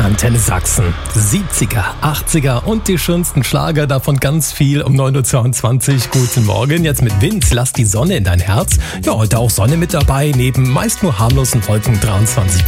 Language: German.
Antenne Sachsen. 70er, 80er und die schönsten Schlager, davon ganz viel um 9.22 Uhr. Guten Morgen, jetzt mit Vince, lass die Sonne in dein Herz. Ja, heute auch Sonne mit dabei, neben meist nur harmlosen Wolken 23